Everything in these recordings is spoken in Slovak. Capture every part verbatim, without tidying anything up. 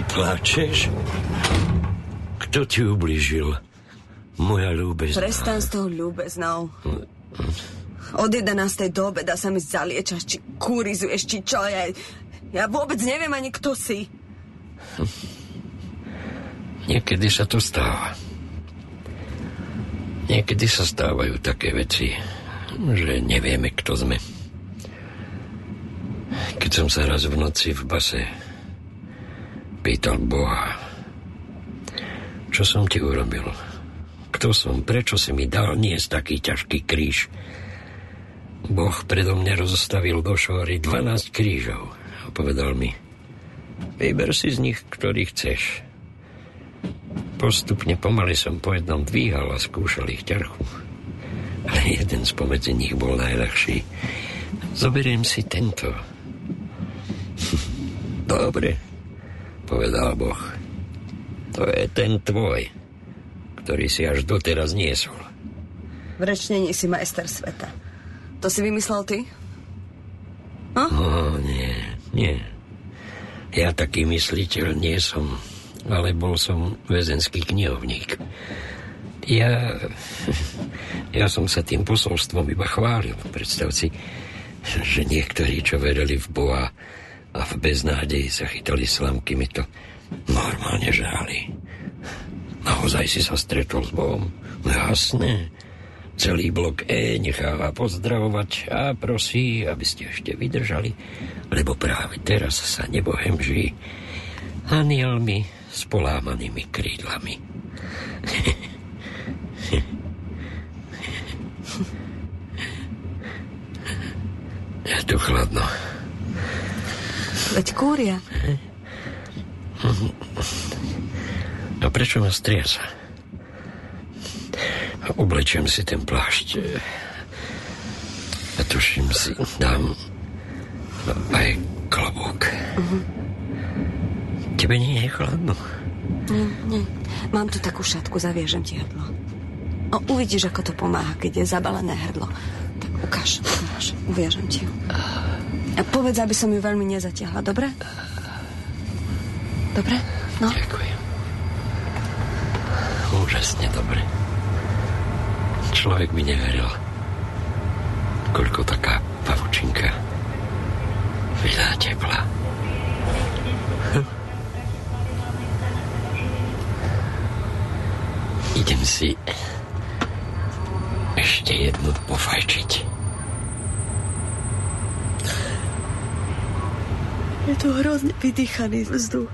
Plačeš? Kto ti ublížil? Moja ľúbezná. Prestan s tou ľúbeznou. Od jedenástej do obeda sa mi zaliečaš, či kúrizuješ, či čo je. Ja vôbec neviem ani, kto si. Niekedy sa to stáva. Niekedy sa stávajú také veci, že nevieme, kto sme. Keď som sa raz v noci v base pýtal Boha, čo som ti urobil? Kto som? Prečo si mi dal niesť taký ťažký kríž? Boh predo mňa rozostavil do šory dvanásť krížov a povedal mi, vyber si z nich, ktorý chceš. Postupne pomaly som po jednom dvíhal a skúšal ich ťarchu. Ale jeden spomedzi nich bol najľahší. Zoberiem si tento. Dobre, povedal Boh. To je ten tvoj, ktorý si až doteraz niesol. V rečnení si majster sveta. To si vymyslel ty? No? No, nie, nie. Ja taký mysliteľ nie som, ale bol som väzenský knihovník. Ja... Ja som sa tým posolstvom iba chválil. Predstav si, že niektorí, čo verili v Boha a v beznádeji sa chytali slamky, mi to normálne žáli. Naozaj si sa stretol s Bohom? No jasné. Celý blok E necháva pozdravovať a prosí, aby ste ešte vydržali, lebo práve teraz sa nebo hemží anielmi s polámanými krídlami. Je tu chladno. Veď kúria. A prečo ma striasa? Oblečiem si ten plášť a tuším si dám aj klobúk. Uh-huh. Tebe nie je chladno? Nie, nie. Mám tu takú šatku, zaviežem ti hrdlo. O, uvidíš, ako to pomáha, keď je zabalené hrdlo. Tak ukáž, ukáž, uviažem ti ju. A povedz, aby som ju veľmi nezatiahla, dobre? Dobre? No. Ďakujem. Úžasne dobre. Človek by neveril, koľko taká pavučinka vydá tepla. Idem si ešte jednu pofajčiť. Je tu hrozne vydýchaný vzduch.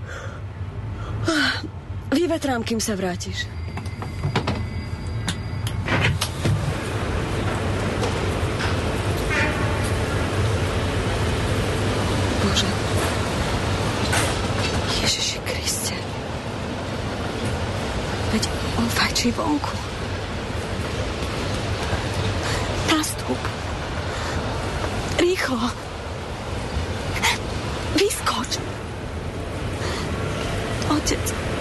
Vyvetrám, kým sa vrátiš. Bože. Ježiši Kriste. Veď on fajčí vonku. Nastup. Rýchlo. Vyskoč. Otec.